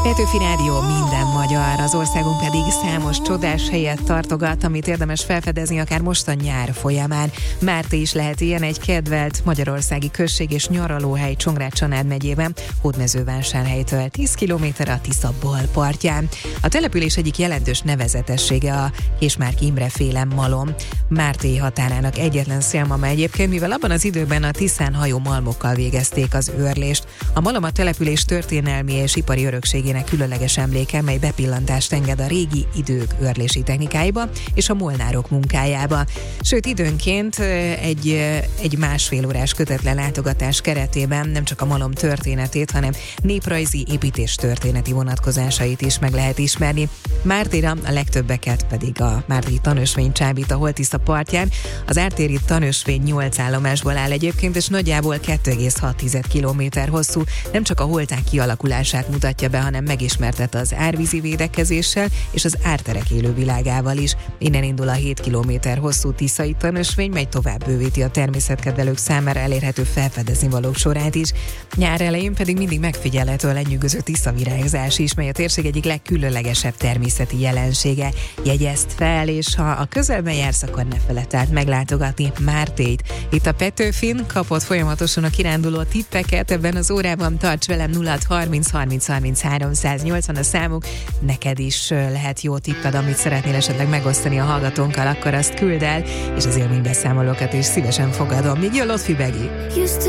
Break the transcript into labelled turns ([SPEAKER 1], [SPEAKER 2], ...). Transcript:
[SPEAKER 1] Petőfi Rádió minden magyar, az országunk pedig számos csodás helyet tartogat, amit érdemes felfedezni akár most a nyár folyamán. Márté is lehet ilyen, egy kedvelt magyarországi község és nyaralóhely Csongrád-Csanád megyében, Hódmezővásárhelytől 10 km a Tisza bal partján. A település egyik jelentős nevezetessége a Késmárki Imre-féle malom. Márté határának egyetlen szélmalma egyébként, mivel abban az időben a Tiszán hajó malmokkal végezték az őrlést. A malom a település történelmi és ipari örökségének különleges emléke, mely bepillantást enged a régi idők őrlési technikáiba és a molnárok munkájába. Sőt, időnként egy másfél órás kötetlen látogatás keretében nem csak a malom történetét, hanem néprajzi, építéstörténeti vonatkozásait is meg lehet ismerni. Mártéra a legtöbbeket pedig a mártéri tanösvény csábít a Holtisza partján. Az ártéri tanösvény 8 állomásból áll egyébként, és nagyjából 2,6 km hosszú. Nem csak a holták kialakulását mutatja be, hanem megismertet az árvízi védekezéssel és az árterek élővilágával is. Innen indul a 7 km hosszú tiszai tanösvény, mely tovább bővíti a természetkedvelők számára elérhető felfedezni valók sorát is. Nyár elején pedig mindig megfigyelhető a lenyűgöző tiszavirágzás is, mely a térség egyik legkülönlegesebb természeti jelensége. Jegyezd fel, és ha a közelben jársz, akkor ne feledd el meglátogatni Mártét. Itt a Petőfin kapod folyamatosan a kiránduló tippeket, ebben az órában tarts velem 0630 30 30 380 a számuk. Neked is lehet jó tipped, amit szeretnél esetleg megosztani a hallgatónkkal, akkor azt küld el, és az élménybeszámolókat is szívesen fogadom. Míg jön Lotfi Begi.